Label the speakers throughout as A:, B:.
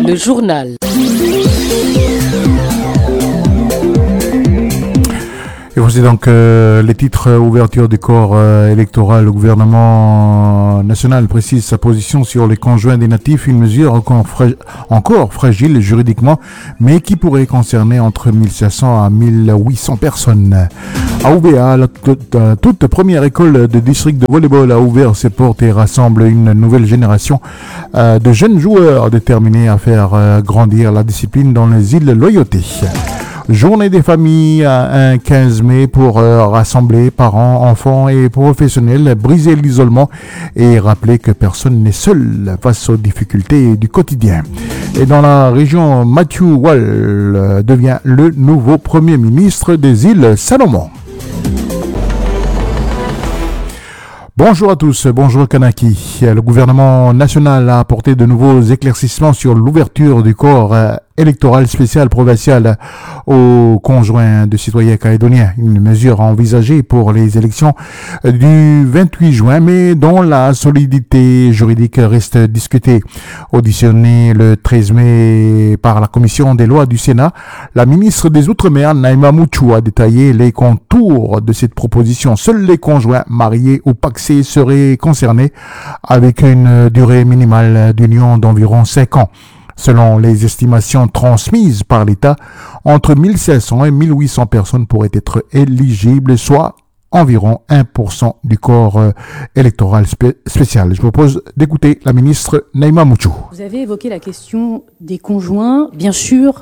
A: Le journal.
B: Et voici donc les titres. Ouverture du corps électoral. Le gouvernement national précise sa position sur les conjoints des natifs, une mesure encore fragile juridiquement, mais qui pourrait concerner entre 1500 à 1800 personnes. À Ouvéa, la toute première école de district de volleyball a ouvert ses portes et rassemble une nouvelle génération de jeunes joueurs déterminés à faire grandir la discipline dans les îles Loyauté. Journée des familles un 15 mai pour rassembler parents, enfants et professionnels, briser l'isolement et rappeler que personne n'est seul face aux difficultés du quotidien. Et dans la région, Matthew Wall devient le nouveau Premier ministre des îles Salomon. Bonjour à tous, bonjour Kanaki. Le gouvernement national a apporté de nouveaux éclaircissements sur l'ouverture du corps électoral spécial provincial aux conjoints de citoyens calédoniens. Une mesure envisagée pour les élections du 28 juin, mais dont la solidité juridique reste discutée. Auditionnée le 13 mai par la commission des lois du Sénat, la ministre des Outre-mer, Naïma Mouchou, a détaillé les contours de cette proposition. Seuls les conjoints mariés ou pacsés seraient concernés, avec une durée minimale d'union d'environ 5 ans. Selon les estimations transmises par l'État, entre 1500 et 1800 personnes pourraient être éligibles, soit environ 1% du corps électoral spécial. Je vous propose d'écouter la ministre Naïma Mouchou.
C: Vous avez évoqué la question des conjoints. Bien sûr,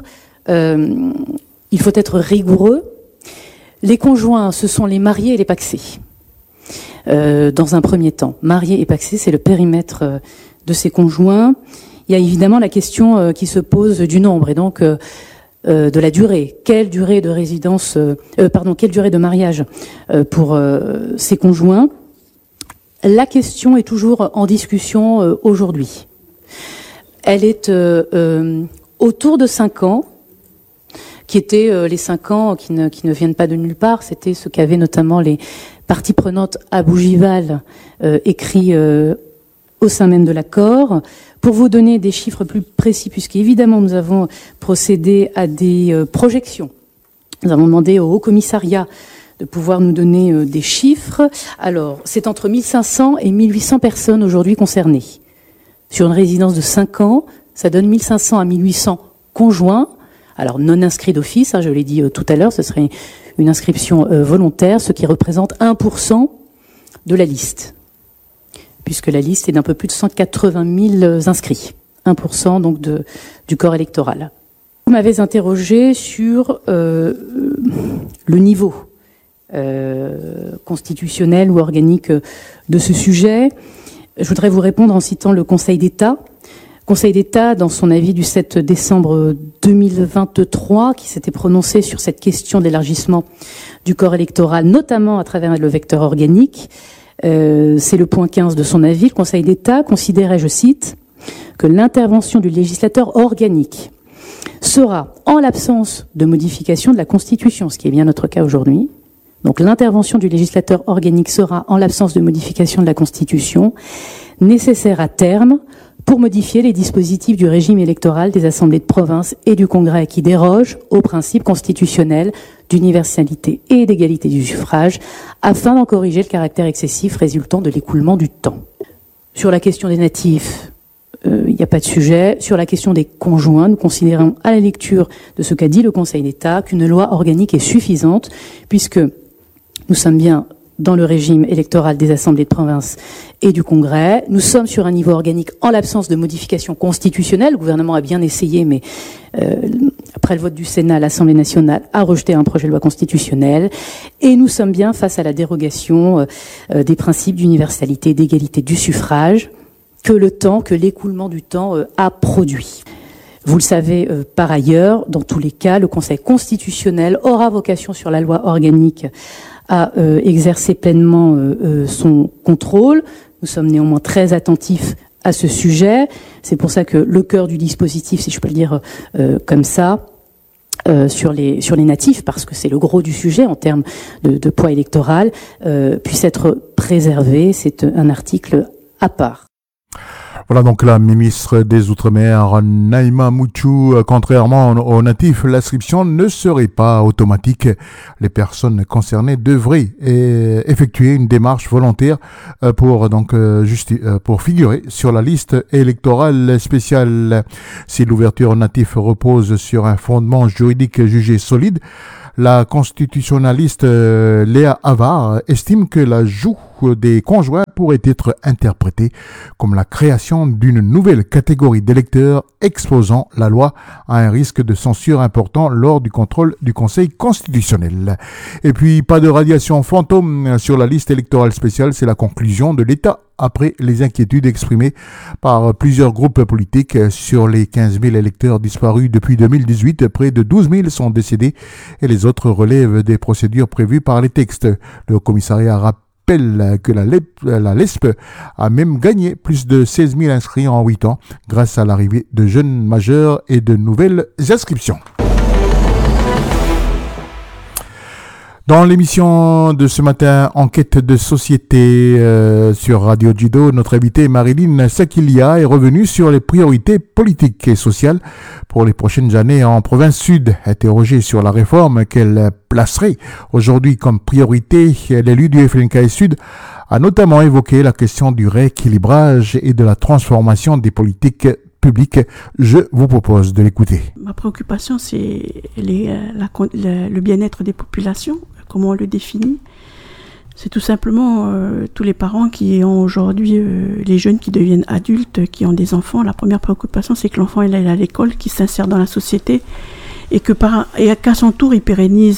C: il faut être rigoureux. Les conjoints, ce sont les mariés et les pacsés. Dans un premier temps, mariés et pacsés, c'est le périmètre de ces conjoints. Il y a évidemment la question qui se pose du nombre et donc de la durée. Quelle durée de résidence, quelle durée de mariage pour ces conjoints? La question est toujours en discussion aujourd'hui. Elle est autour de 5 ans, qui étaient les 5 ans qui ne viennent pas de nulle part. C'était ce qu'avaient notamment les parties prenantes à Bougival écrit au sein même de l'accord. Pour vous donner des chiffres plus précis, puisqu'évidemment nous avons procédé à des projections, nous avons demandé au Haut-Commissariat de pouvoir nous donner des chiffres. Alors, c'est entre 1500 et 1800 personnes aujourd'hui concernées. Sur une résidence de 5 ans, ça donne 1500 à 1800 conjoints, alors non inscrits d'office, je l'ai dit tout à l'heure, ce serait une inscription volontaire, ce qui représente 1% de la liste, puisque la liste est d'un peu plus de 180 000 inscrits, 1% donc du corps électoral. Vous m'avez interrogé sur le niveau constitutionnel ou organique de ce sujet. Je voudrais vous répondre en citant le Conseil d'État. Conseil d'État, dans son avis du 7 décembre 2023, qui s'était prononcé sur cette question d'élargissement du corps électoral, notamment à travers le vecteur organique, c'est le point 15 de son avis. Le Conseil d'État considérait, je cite, que l'intervention du législateur organique sera, en l'absence de modification de la Constitution, ce qui est bien notre cas aujourd'hui, donc l'intervention du législateur organique sera, en l'absence de modification de la Constitution, nécessaire à terme pour modifier les dispositifs du régime électoral des assemblées de province et du Congrès qui dérogent aux principes constitutionnels d'universalité et d'égalité du suffrage, afin d'en corriger le caractère excessif résultant de l'écoulement du temps. Sur la question des natifs, il n'y a pas de sujet. Sur la question des conjoints, nous considérons à la lecture de ce qu'a dit le Conseil d'État qu'une loi organique est suffisante, puisque nous sommes bien dans le régime électoral des assemblées de province et du Congrès. Nous sommes sur un niveau organique en l'absence de modification constitutionnelle. Le gouvernement a bien essayé, mais après le vote du Sénat, l'Assemblée nationale a rejeté un projet de loi constitutionnelle. Et nous sommes bien face à la dérogation des principes d'universalité et d'égalité du suffrage que l'écoulement du temps a produit. Vous le savez par ailleurs, dans tous les cas, le Conseil constitutionnel aura vocation sur la loi organique à exercer pleinement son contrôle. Nous sommes néanmoins très attentifs à ce sujet. C'est pour ça que le cœur du dispositif, si je peux le dire comme ça, sur les natifs, parce que c'est le gros du sujet en termes de poids électoral, puisse être préservé. C'est un article à part.
B: Voilà donc la ministre des Outre-mer, Naïma Mouchou. Contrairement aux natifs, l'inscription ne serait pas automatique. Les personnes concernées devraient effectuer une démarche volontaire pour figurer sur la liste électorale spéciale. Si l'ouverture aux natifs repose sur un fondement juridique jugé solide, la constitutionnaliste Léa Avar estime que l'ajout des conjoints pourrait être interprété comme la création d'une nouvelle catégorie d'électeurs exposant la loi à un risque de censure important lors du contrôle du Conseil constitutionnel. Et puis, pas de radiation fantôme sur la liste électorale spéciale, c'est la conclusion de l'État après les inquiétudes exprimées par plusieurs groupes politiques. Sur les 15 000 électeurs disparus depuis 2018, près de 12 000 sont décédés et les autres relèvent des procédures prévues par les textes. Le commissariat rappelle que la LESP a même gagné plus de 16 000 inscrits en 8 ans grâce à l'arrivée de jeunes majeurs et de nouvelles inscriptions. Dans l'émission de ce matin, Enquête de société sur Radio Judo, notre invitée Marilyn Sakilia est revenue sur les priorités politiques et sociales pour les prochaines années en province sud. Interrogée sur la réforme qu'elle placerait aujourd'hui comme priorité, l'élu du FLNK Sud a notamment évoqué la question du rééquilibrage et de la transformation des politiques publiques. Je vous propose de l'écouter.
A: Ma préoccupation, c'est le bien-être des populations. Comment on le définit? C'est tout simplement tous les parents qui ont aujourd'hui, les jeunes qui deviennent adultes, qui ont des enfants. La première préoccupation, c'est que l'enfant il aille à l'école, qu'il s'insère dans la société et qu'à son tour, il pérennise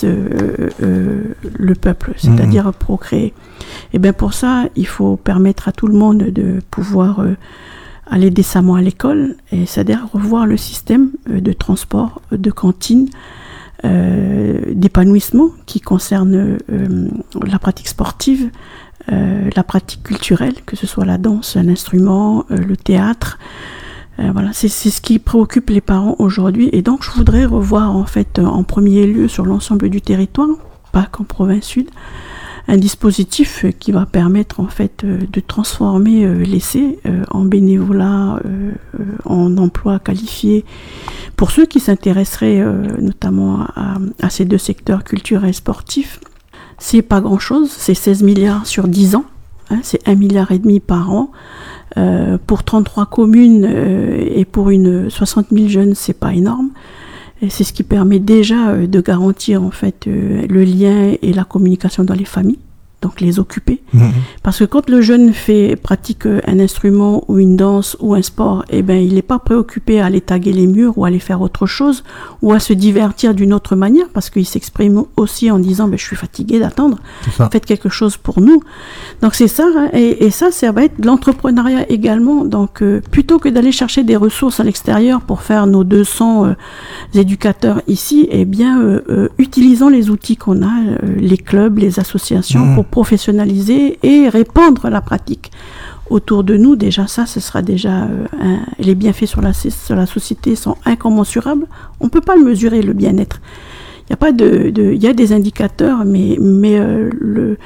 A: le peuple, c'est-à-dire procréer. Et bien pour ça, il faut permettre à tout le monde de pouvoir aller décemment à l'école, et c'est-à-dire revoir le système de transport, de cantine, d'épanouissement qui concerne la pratique sportive, la pratique culturelle, que ce soit la danse, un instrument, le théâtre. Voilà, c'est ce qui préoccupe les parents aujourd'hui, et donc je voudrais revoir en fait en premier lieu sur l'ensemble du territoire, pas qu'en province sud, un dispositif qui va permettre en fait de transformer l'essai en bénévolat, en emploi qualifié pour ceux qui s'intéresseraient notamment à ces deux secteurs culturels et sportifs. C'est pas grand chose, c'est 16 milliards sur 10 ans, hein, c'est 1,5 milliard par an. Pour 33 communes et pour 60 000 jeunes, c'est pas énorme. Et c'est ce qui permet déjà de garantir en fait le lien et la communication dans les familles, donc les occuper. Parce que quand le jeune pratique un instrument ou une danse ou un sport, eh ben il n'est pas préoccupé à aller taguer les murs ou à aller faire autre chose ou à se divertir d'une autre manière, parce qu'il s'exprime aussi en disant je suis fatigué d'attendre, faites quelque chose pour nous. Donc c'est ça, hein, et ça va être de l'entrepreneuriat également. Donc plutôt que d'aller chercher des ressources à l'extérieur pour faire nos 200 éducateurs ici, eh bien utilisons les outils qu'on a, les clubs, les associations, pour professionnaliser et répandre la pratique autour de nous. Déjà ça, ce sera déjà les bienfaits sur la société sont incommensurables. On peut pas le mesurer, le bien-être. Il y a pas il y a des indicateurs, mais le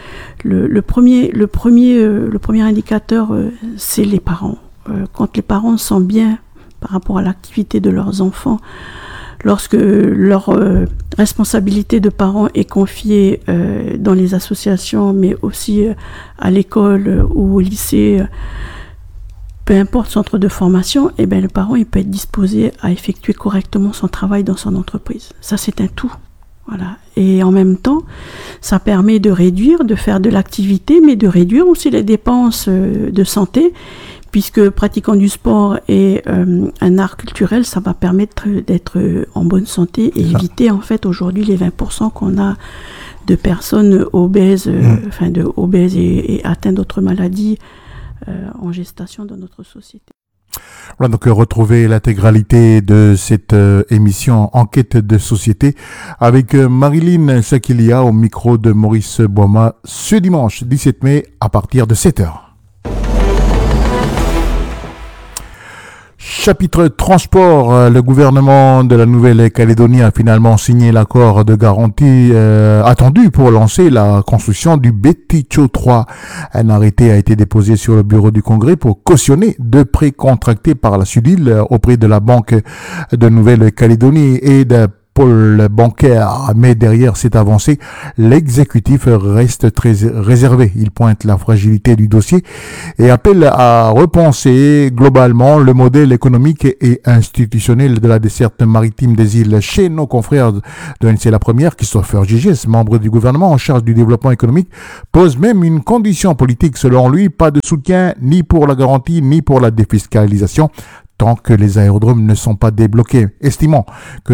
A: premier indicateur, c'est les parents. Quand les parents sont bien par rapport à l'activité de leurs enfants, lorsque leur responsabilité de parents est confiée dans les associations, mais aussi à l'école ou au lycée, peu importe centre de formation, eh bien le parent il peut être disposé à effectuer correctement son travail dans son entreprise. Ça, c'est un tout. Voilà. Et en même temps, ça permet de faire de l'activité, mais de réduire aussi les dépenses de santé, puisque pratiquant du sport et un art culturel, ça va permettre d'être en bonne santé et éviter en fait aujourd'hui les 20% qu'on a de personnes obèses, obèses et atteintes d'autres maladies en gestation dans notre société.
B: Voilà, donc retrouver l'intégralité de cette émission Enquête de société avec Marilyn Sakilia au micro de Maurice Boima ce dimanche 17 mai à partir de 7h. Chapitre transport, le gouvernement de la Nouvelle-Calédonie a finalement signé l'accord de garantie attendu pour lancer la construction du Beticho 3. Un arrêté a été déposé sur le bureau du Congrès pour cautionner deux prêts contractés par la Sudil auprès de la Banque de Nouvelle-Calédonie et de pôle bancaire, mais derrière cette avancée, l'exécutif reste très réservé. Il pointe la fragilité du dossier et appelle à repenser globalement le modèle économique et institutionnel de la desserte maritime des îles. Chez nos confrères de NC La Première, Christopher Gigès, membre du gouvernement en charge du développement économique, pose même une condition politique. Selon lui, pas de soutien ni pour la garantie ni pour la défiscalisation tant que les aérodromes ne sont pas débloqués, estimant qu'on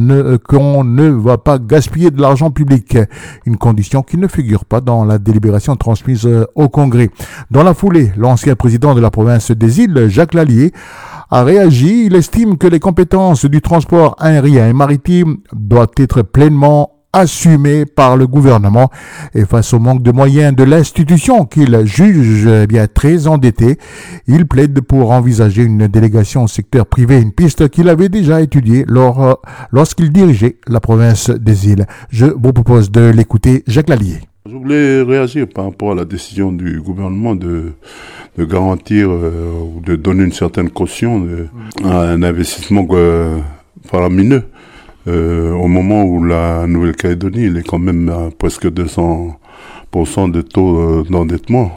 B: ne va pas gaspiller de l'argent public, une condition qui ne figure pas dans la délibération transmise au Congrès. Dans la foulée, l'ancien président de la province des îles, Jacques Lallier, a réagi. Il estime que les compétences du transport aérien et maritime doivent être pleinement assumé par le gouvernement et face au manque de moyens de l'institution qu'il juge bien très endettée, il plaide pour envisager une délégation au secteur privé, une piste qu'il avait déjà étudiée lorsqu'il dirigeait la province des îles. Je vous propose de l'écouter, Jacques Lallier.
D: Je voulais réagir par rapport à la décision du gouvernement de garantir ou de donner une certaine caution à un investissement faramineux. Au moment où la Nouvelle-Calédonie, il est quand même à presque 200% de taux d'endettement.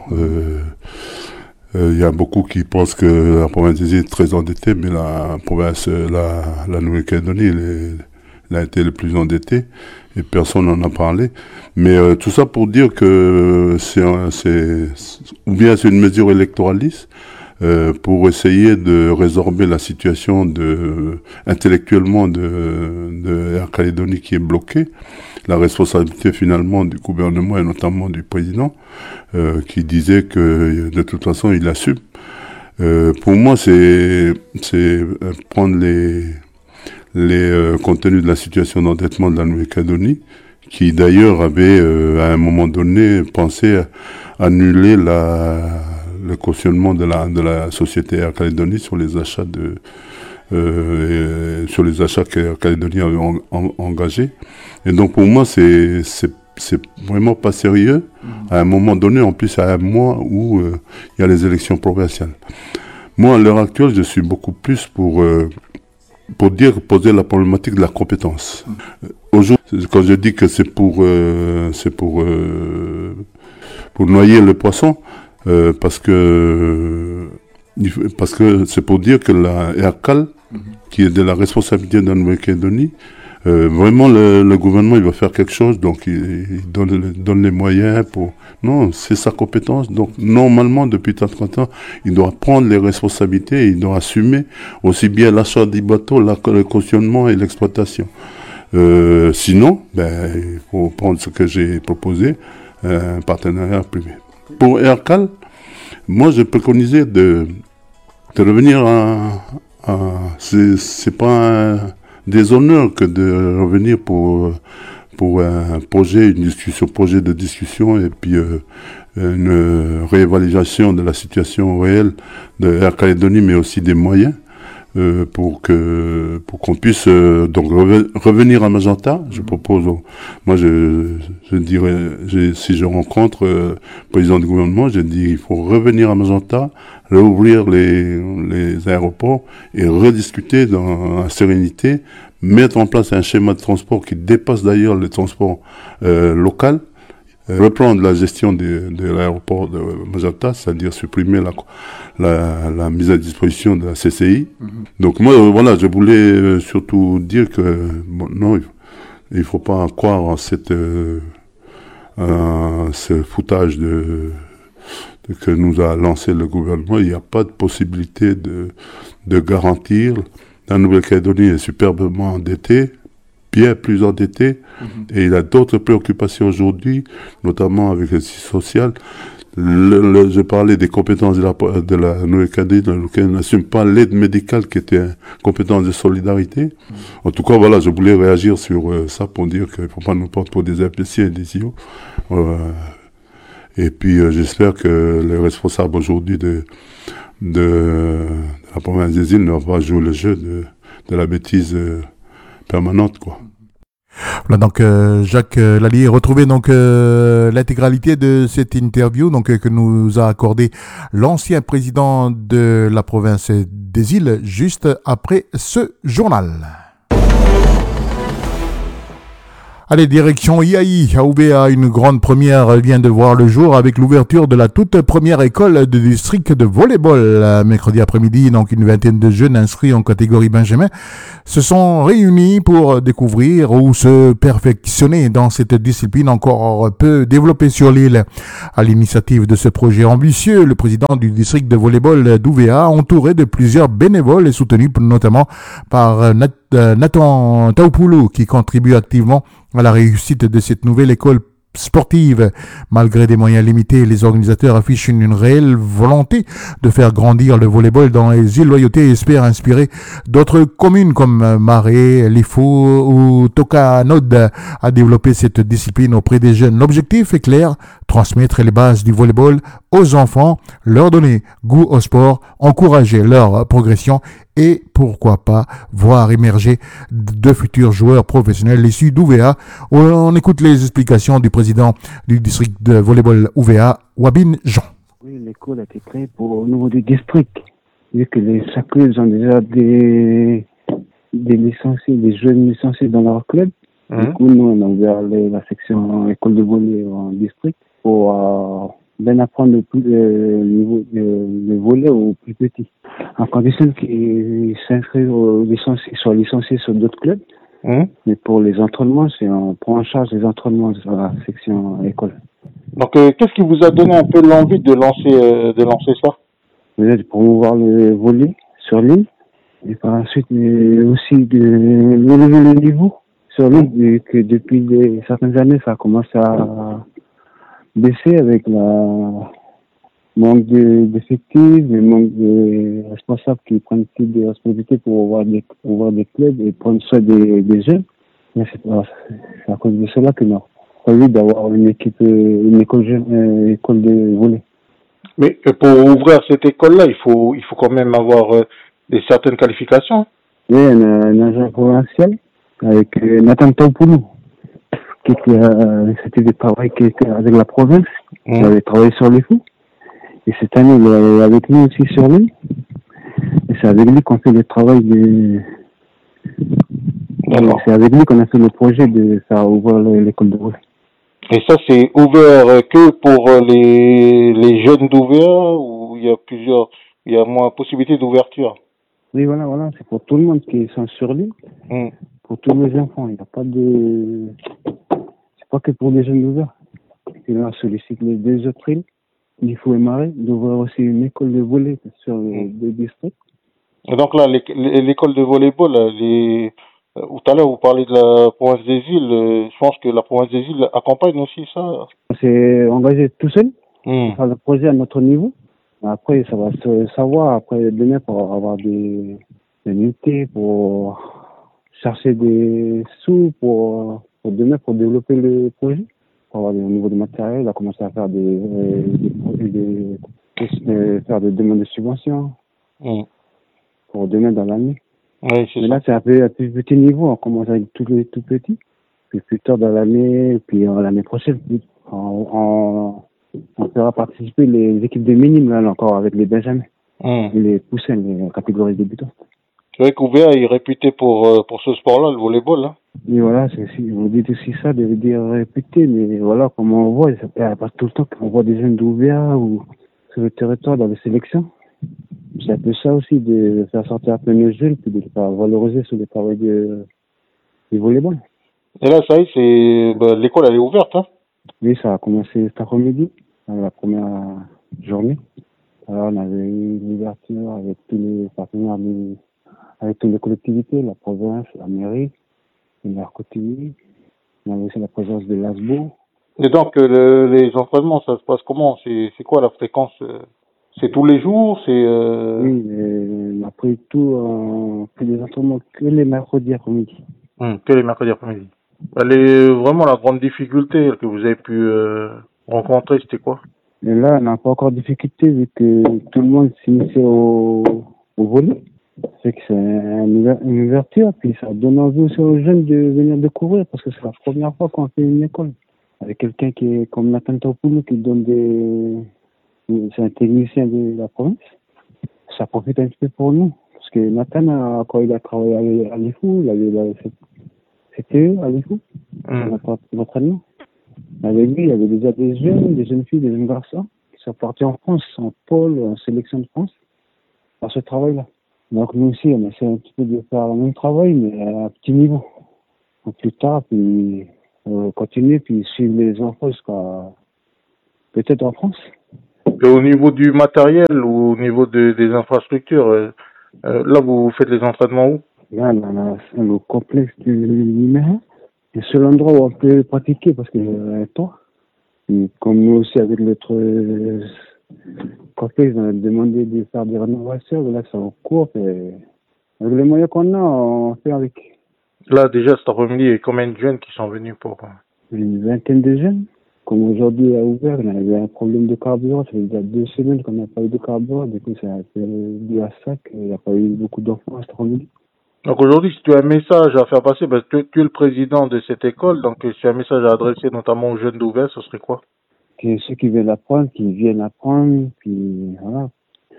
D: Il y a beaucoup qui pensent que la province des îles est très endettée, mais la Nouvelle-Calédonie, elle a été le plus endettée et personne n'en a parlé. Mais tout ça pour dire que ou bien c'est une mesure électoraliste, pour essayer de résorber la situation intellectuellement de Air Calédonie qui est bloquée. La responsabilité finalement du gouvernement et notamment du président qui disait que de toute façon il assume. Pour moi c'est prendre les contenus de la situation d'endettement de la Nouvelle-Calédonie qui d'ailleurs avait à un moment donné pensé annuler le cautionnement de la société Air Calédonie sur les achats qu'Air Calédonie avait engagés. Et donc pour moi c'est vraiment pas sérieux à un moment donné, en plus à un mois où il y a les élections provinciales. Moi à l'heure actuelle je suis beaucoup plus pour poser la problématique de la compétence. Aujourd'hui, quand je dis que c'est pour noyer le poisson, parce que c'est pour dire que la Aircal, qui est de la responsabilité de la Nouvelle-Calédonie, vraiment le gouvernement il va faire quelque chose, donc il donne les moyens pour... Non, c'est sa compétence, donc normalement depuis 30 ans, il doit prendre les responsabilités, il doit assumer aussi bien l'achat des bateaux, le cautionnement et l'exploitation. Sinon, il faut prendre ce que j'ai proposé, un partenariat privé. Pour Aircal, moi je préconisais de revenir c'est pas un déshonneur que de revenir pour un projet de discussion et puis une réévaluation de la situation réelle de Air Calédonie mais aussi des moyens pour qu'on puisse donc revenir à Magenta. Je propose, moi je dirais, si je rencontre le président du gouvernement, je dis il faut revenir à Magenta, réouvrir les aéroports et rediscuter dans la sérénité, mettre en place un schéma de transport qui dépasse d'ailleurs le transport local, reprendre la gestion de l'aéroport de Magenta, c'est-à-dire supprimer la mise à disposition de la CCI. Donc moi, voilà, je voulais surtout dire que non, il faut pas croire en ce foutage que nous a lancé le gouvernement. Il n'y a pas de possibilité de garantir. La Nouvelle-Calédonie est superbement endettée, bien plus endetté, et il a d'autres préoccupations aujourd'hui, notamment avec le système social. Je parlais des compétences de la Nouvelle-Calédonie, dans lequel on n'assume pas l'aide médicale qui était une compétence de solidarité. En tout cas, voilà, je voulais réagir sur ça pour dire qu'il ne faut pas nous prendre pour des imbéciles et des idiots. Et puis, j'espère que les responsables aujourd'hui de la la province des îles ne va pas jouer le jeu de la bêtise permanente, quoi.
B: Voilà, donc Jacques Lallier, retrouvez donc l'intégralité de cette interview que nous a accordé l'ancien président de la province des îles juste après ce journal. Allez, direction IAI, à Ouvéa, une grande première vient de voir le jour avec l'ouverture de la toute première école de district de volleyball. Mercredi après-midi, donc une vingtaine de jeunes inscrits en catégorie Benjamin se sont réunis pour découvrir ou se perfectionner dans cette discipline encore peu développée sur l'île. À l'initiative de ce projet ambitieux, le président du district de volleyball d'Ouvéa, entouré de plusieurs bénévoles et soutenu notamment par Nathan Taupoulou, qui contribue activement à la réussite de cette nouvelle école sportive. Malgré des moyens limités, les organisateurs affichent une réelle volonté de faire grandir le volleyball dans les îles Loyauté et espèrent inspirer d'autres communes comme Marais, Lifou ou Tokanod à développer cette discipline auprès des jeunes. L'objectif est clair, transmettre les bases du volleyball aux enfants, leur donner goût au sport, encourager leur progression et pourquoi pas voir émerger de futurs joueurs professionnels issus d'Ouvéa. On écoute les explications du président du district de volleyball Ouvéa, Wabin Jean.
E: Oui, l'école a été créée au niveau du district. Vu que chaque club ont déjà des licenciés, des jeunes licenciés dans leur club. Du coup, nous, on a ouvert la section école de volley en district pour bien apprendre le volley aux plus petits. En condition qu'ils s'inscrivent soient licenciés sur d'autres clubs. Mais pour les entraînements, on prend en charge les entraînements sur la section école.
F: Donc, qu'est-ce qui vous a donné un peu l'envie de lancer ça?
E: Peut-être pour promouvoir le volley sur l'île. Et par la suite, aussi de relever le niveau sur l'île, vu que depuis certaines années, ça a commencé à baisser avec la manque d'effectifs, le manque de responsables qui prennent plus de responsabilités pour avoir des clubs et prendre soin des jeunes. Mais c'est à cause de cela que non. Pas envie d'avoir une école de volley.
F: Mais pour ouvrir cette école-là, il faut quand même avoir certaines qualifications.
E: Oui, un agent provincial avec Nathan Taupoulou, c'était des travaux qui étaient avec la province. Il avait travaillé sur les fous. Et cette année, il est avec nous aussi sur l'île. Et c'est avec lui qu'on fait le travail c'est avec lui qu'on a fait le projet de faire ouvrir l'école de volley.
F: Et ça, c'est ouvert que pour les jeunes d'Ouvéa ou il y a moins possibilité d'ouverture?
E: Oui, voilà, c'est pour tout le monde qui sont sur l'île, pour tous les enfants. Il n'y a pas c'est pas que pour les jeunes d'Ouvéa. Et là, on sollicite les deux autres îles, Lifou et Marais, d'ouvrir aussi une école de volley sur les deux districts.
F: Et donc là, l'école de volleyball, tout à l'heure, vous parlez de la province des îles. Je pense que la province des îles accompagne aussi ça.
E: On s'est engagé tout seul pour faire le projet à notre niveau. Après, ça va se savoir après demain pour avoir des unités, pour chercher des sous pour demain pour développer le projet. Pour avoir au niveau du matériel, on a commencé à faire faire des demandes de subventions pour demain dans l'année.
F: Oui,
E: mais là, c'est à plus petit niveau. On commence avec tout petit. Puis plus tard dans l'année, puis l'année prochaine, on fera participer les équipes de minimes, là, encore avec les Benjamins. Et les poussins, les catégories débutantes.
F: C'est vrai qu'Ouvéa est réputé pour ce sport-là, le volleyball, hein.
E: Oui, voilà, vous dites aussi ça, de dire réputé, mais voilà, comme on voit, il n'y a pas tout le temps qu'on voit des jeunes d'Ouvéa ou sur le territoire dans les sélections. C'est un peu ça aussi, de faire sortir un peu nos jeunes, puis de les faire valoriser sur le travail du volleyball.
F: Et là, ça y est, l'école, elle est ouverte, hein?
E: Oui, ça a commencé cet après-midi, la première journée. Alors, on avait eu l'ouverture avec tous les partenaires, avec toutes les collectivités, la province, la mairie, la Côte-Ivre. On avait aussi la présence de l'ASBO.
F: Et donc, les entraînements, ça se passe comment? C'est quoi la fréquence? C'est tous les jours?
E: Oui, on a pris les entraînements que les mercredis après-midi.
F: Que les mercredis après-midi. Vraiment, la grande difficulté que vous avez pu rencontrer, c'était quoi?
E: Et là, on n'a pas encore de difficulté vu que tout le monde s'initie au au volley. C'est que c'est une ouverture, puis ça donne envie aussi aux jeunes de venir découvrir, parce que c'est la première fois qu'on fait une école. Avec quelqu'un qui est comme Nathan Topoulou, qui donne c'est un technicien de la province. Ça profite un petit peu pour nous. Parce que Nathan, quand il a travaillé à l'IFU, il avait la CTE à l'IFU, l'entraînement. Avec lui, il y avait déjà des jeunes filles, des jeunes garçons, qui sont partis en France, en pôle, en sélection de France, par ce travail-là. Donc nous aussi, on essaie un petit peu de faire le même travail, mais à un petit niveau. Donc, plus tard, puis continuer, puis suivre les enfants jusqu'à peut-être en France.
F: Et au niveau du matériel ou au niveau des infrastructures, là vous faites les entraînements où?
E: Là, le complexe du Numéra, c'est le seul endroit où on peut pratiquer parce qu'il y a un toit. Et comme nous aussi, avec notre complexe, on a demandé de faire des rénovations, là, c'est en cours. Et avec les moyens qu'on a, on fait avec.
F: Là, déjà, cet après-midi, il y a combien de jeunes qui sont venus pour...
E: Une vingtaine de jeunes. Comme aujourd'hui, à Ouvert, on avait un problème de carburant. Ça fait déjà 2 semaines qu'on n'a pas eu de carburant. Du coup, ça a fait dû à ça qu'il n'y a pas eu beaucoup d'enfants cet après-midi.
F: Donc aujourd'hui, si tu as un message à faire passer, parce que tu es le président de cette école, donc si tu as un message à adresser notamment aux jeunes d'Ouvert, ce serait quoi? Que
E: ceux qui veulent apprendre, qui viennent apprendre, puis voilà.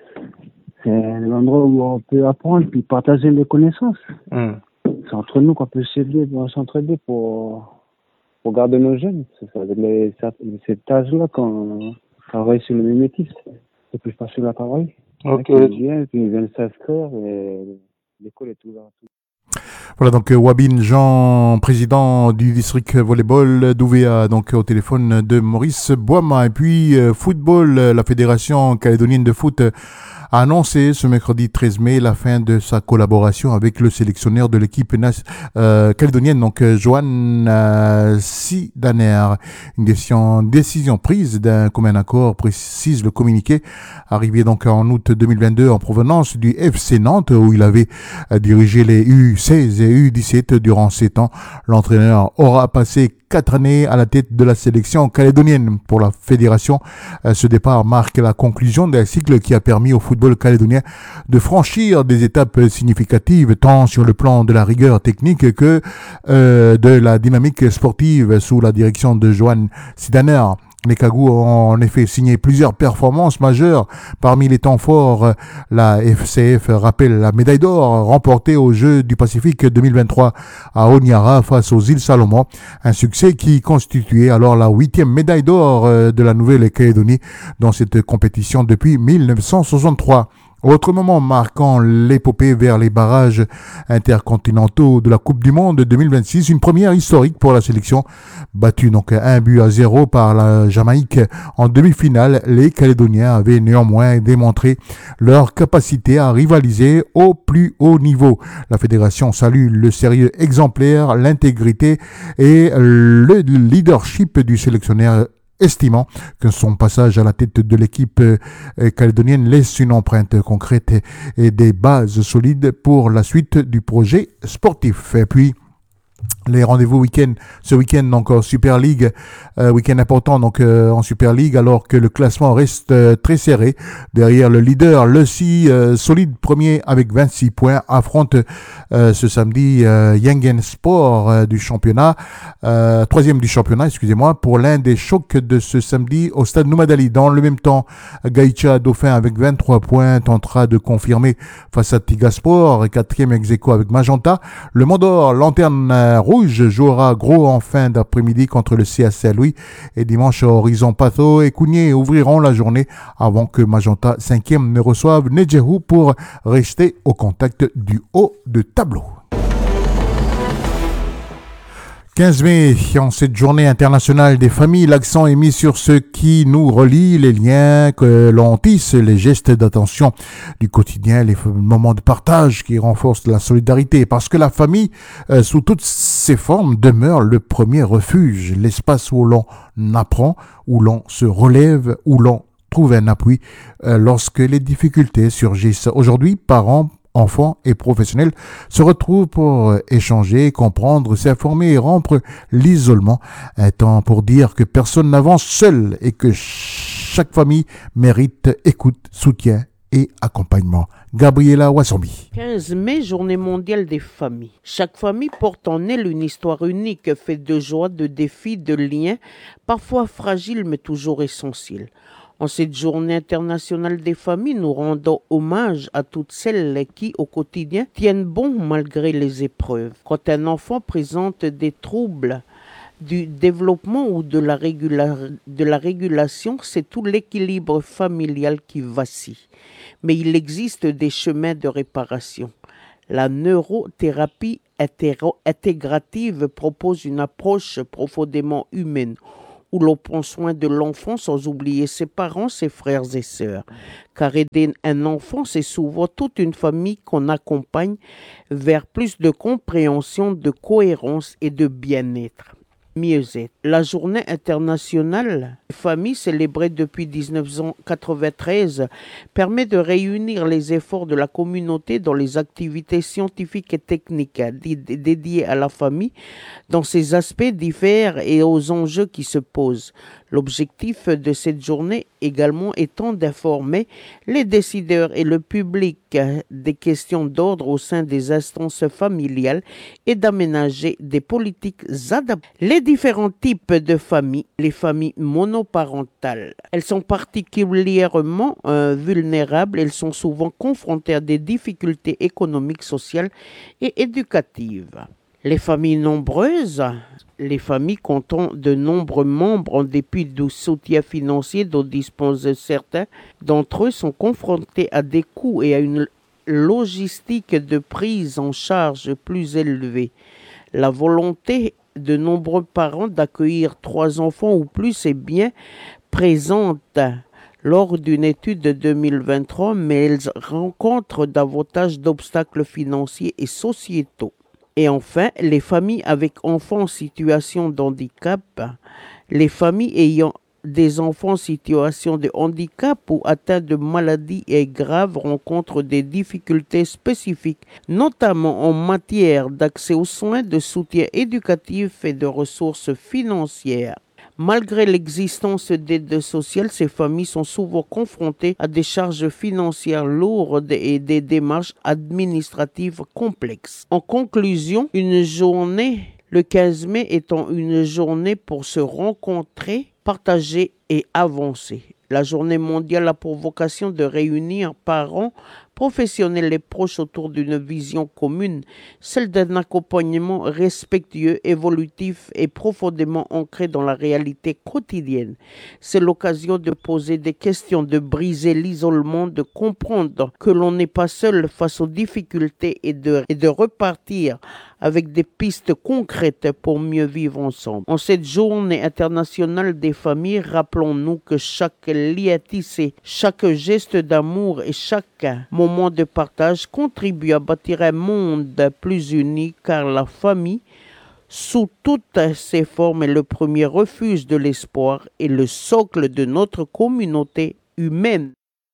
E: C'est un endroit où on peut apprendre, puis partager les connaissances. C'est entre nous qu'on peut s'entraider pour garder nos jeunes. C'est avec cet âge-là qu'on travaille sur le mimétisme. C'est plus facile à travailler.
F: Ok.
E: Ils viennent s'inscrire et l'école est ouverte.
B: Voilà, donc Wabin Jean, président du district volleyball d'Ouvéa, donc au téléphone de Maurice Boima. Et puis football, la fédération calédonienne de foot a annoncé ce mercredi 13 mai la fin de sa collaboration avec le sélectionneur de l'équipe calédonienne, donc Johan Sidaner. Une décision prise d'un commun accord, précise le communiqué, arrivé donc en août 2022 en provenance du FC Nantes, où il avait dirigé les U16 et U17 durant 7 ans. L'entraîneur aura passé 4 années à la tête de la sélection calédonienne. Pour la fédération, ce départ marque la conclusion d'un cycle qui a permis au football calédonien de franchir des étapes significatives tant sur le plan de la rigueur technique que de la dynamique sportive sous la direction de Johan Sidaner. Les Cagous ont en effet signé plusieurs performances majeures. Parmi les temps forts, la FCF rappelle la médaille d'or remportée aux Jeux du Pacifique 2023 à Honiara face aux îles Salomon. Un succès qui constituait alors la 8e médaille d'or de la Nouvelle-Calédonie dans cette compétition depuis 1963. Autre moment marquant l'épopée vers les barrages intercontinentaux de la Coupe du Monde 2026, une première historique pour la sélection. Battue donc 1-0 par la Jamaïque en demi-finale, les Calédoniens avaient néanmoins démontré leur capacité à rivaliser au plus haut niveau. La fédération salue le sérieux exemplaire, l'intégrité et le leadership du sélectionneur, estimant que son passage à la tête de l'équipe calédonienne laisse une empreinte concrète et des bases solides pour la suite du projet sportif. Et puis, les rendez-vous ce week-end donc en Super League, week-end important donc en Super League, alors que le classement reste très serré. Derrière le leader, le solide premier avec 26 points, affronte ce samedi Yengen Sport du championnat, troisième du championnat, excusez-moi, pour l'un des chocs de ce samedi au stade Noumadali. Dans le même temps, Gaïcha Dauphin avec 23 points tentera de confirmer face à Tigasport, quatrième ex-aequo avec Magenta. Le Mondor, lanterne rouge, jouera gros en fin d'après-midi contre le CA Saint-Louis, et dimanche Horizon Patho et Cougnier ouvriront la journée avant que Magenta 5e ne reçoive Nedjerou pour rester au contact du haut de tableau. 15 mai, en cette journée internationale des familles, l'accent est mis sur ce qui nous relie, les liens que l'on tisse, les gestes d'attention du quotidien, les moments de partage qui renforcent la solidarité. Parce que la famille, sous toutes ses formes, demeure le premier refuge, l'espace où l'on apprend, où l'on se relève, où l'on trouve un appui lorsque les difficultés surgissent. Aujourd'hui, parents, enfants et professionnels se retrouvent pour échanger, comprendre, s'informer et rompre l'isolement. Un temps pour dire que personne n'avance seul et que chaque famille mérite écoute, soutien et accompagnement. Gabriela Wassambi.
G: 15 mai, journée mondiale des familles. Chaque famille porte en elle une histoire unique, faite de joie, de défis, de liens, parfois fragiles mais toujours essentiels. En cette journée internationale des familles, nous rendons hommage à toutes celles qui, au quotidien, tiennent bon malgré les épreuves. Quand un enfant présente des troubles du développement ou de la régulation, c'est tout l'équilibre familial qui vacille. Mais il existe des chemins de réparation. La neurothérapie intégrative propose une approche profondément humaine où l'on prend soin de l'enfant sans oublier ses parents, ses frères et sœurs. Car aider un enfant, c'est souvent toute une famille qu'on accompagne vers plus de compréhension, de cohérence et de bien-être. Mieux-être. La journée internationale des familles, célébrée depuis 1993, permet de réunir les efforts de la communauté dans les activités scientifiques et techniques dédiées à la famille, dans ses aspects divers et aux enjeux qui se posent. L'objectif de cette journée également étant d'informer les décideurs et le public des questions d'ordre au sein des instances familiales et d'aménager des politiques adaptées. Les différents types de familles, les familles monoparentales, elles sont particulièrement vulnérables, elles sont souvent confrontées à des difficultés économiques, sociales et éducatives. Les familles nombreuses, les familles comptant de nombreux membres en dépit du soutien financier dont disposent certains d'entre eux sont confrontés à des coûts et à une logistique de prise en charge plus élevée. La volonté de nombreux parents d'accueillir 3 enfants ou plus est bien présente lors d'une étude de 2023, mais elle rencontre davantage d'obstacles financiers et sociétaux. Et enfin, les familles avec enfants en situation de handicap, les familles ayant des enfants en situation de handicap ou atteints de maladies graves rencontrent des difficultés spécifiques, notamment en matière d'accès aux soins, de soutien éducatif et de ressources financières. Malgré l'existence d'aides sociales, ces familles sont souvent confrontées à des charges financières lourdes et des démarches administratives complexes. En conclusion, une journée, le 15 mai étant une journée pour se rencontrer, partager et avancer. La journée mondiale a pour vocation de réunir parents, professionnels et proches autour d'une vision commune, celle d'un accompagnement respectueux, évolutif et profondément ancré dans la réalité quotidienne. C'est l'occasion de poser des questions, de briser l'isolement, de comprendre que l'on n'est pas seul face aux difficultés et de repartir avec des pistes concrètes pour mieux vivre ensemble. En cette journée internationale des familles, rappelons-nous que chaque lien tissé, chaque geste d'amour et chaque moment de partage contribue à bâtir un monde plus uni, car la famille, sous toutes ses formes, est le premier refuge de l'espoir et le socle de notre communauté humaine.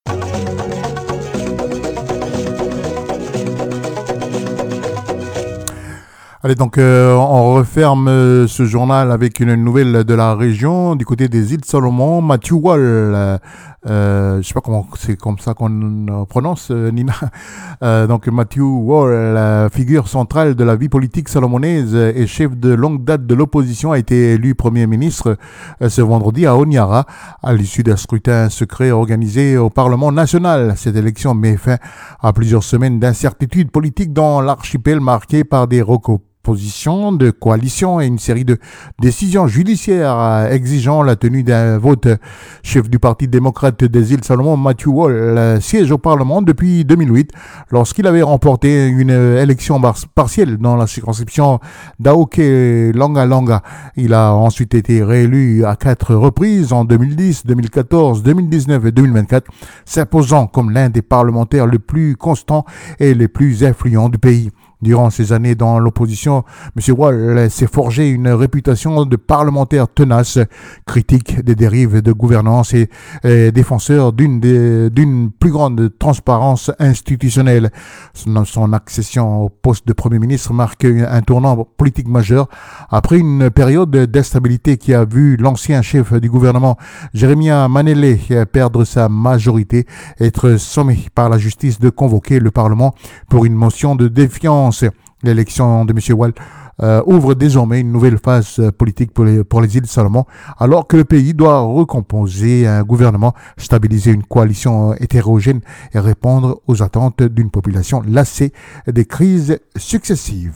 B: Allez, donc on referme ce journal avec une nouvelle de la région du côté des îles Salomon. Matthew Wall, je sais pas comment c'est comme ça qu'on prononce, Nina. Donc Matthew Wall, figure centrale de la vie politique salomonaise et chef de longue date de l'opposition, a été élu Premier ministre ce vendredi à Honiara à l'issue d'un scrutin secret organisé au Parlement national. Cette élection met fin à plusieurs semaines d'incertitude politique dans l'archipel marqué par des position de coalition et une série de décisions judiciaires exigeant la tenue d'un vote. Chef du Parti démocrate des îles Salomon, Matthew Wall siège au Parlement depuis 2008 lorsqu'il avait remporté une élection partielle dans la circonscription d'Aoke-Langa-Langa. Il a ensuite été réélu à 4 reprises en 2010, 2014, 2019 et 2024, s'imposant comme l'un des parlementaires les plus constants et les plus influents du pays. Durant ces années dans l'opposition, M. Wall s'est forgé une réputation de parlementaire tenace, critique des dérives de gouvernance et défenseur d'une plus grande transparence institutionnelle. Son accession au poste de Premier ministre marque un tournant politique majeur après une période d'instabilité qui a vu l'ancien chef du gouvernement, Jeremiah Manele, perdre sa majorité, être sommé par la justice de convoquer le Parlement pour une motion de défiance. L'élection de M. Wall ouvre désormais une nouvelle phase politique pour les îles Salomon, alors que le pays doit recomposer un gouvernement, stabiliser une coalition hétérogène et répondre aux attentes d'une population lassée des crises successives.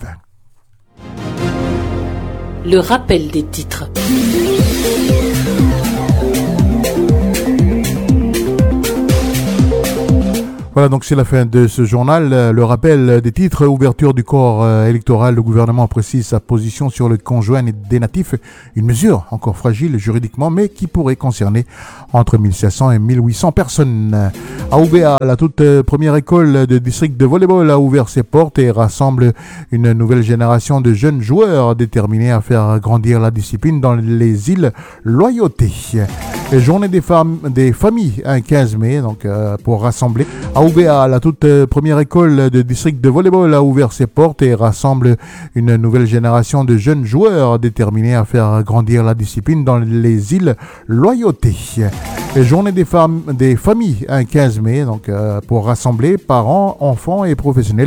H: Le rappel des titres.
B: Voilà, donc c'est la fin de ce journal. Le rappel des titres, ouverture du corps électoral. Le gouvernement précise sa position sur le conjoint des natifs. Une mesure encore fragile juridiquement, mais qui pourrait concerner entre 1500 et 1800 personnes. AOVA, la toute première école de district de volleyball, a ouvert ses portes et rassemble une nouvelle génération de jeunes joueurs déterminés à faire grandir la discipline dans les îles Loyauté. Et journée des familles, un 15 mai, donc pour rassembler. AOVA, la toute première école de district de volleyball, a ouvert ses portes et rassemble une nouvelle génération de jeunes joueurs déterminés à faire grandir la discipline dans les îles Loyauté. Et journée des familles, un 15 mai, donc pour rassembler parents, enfants et professionnels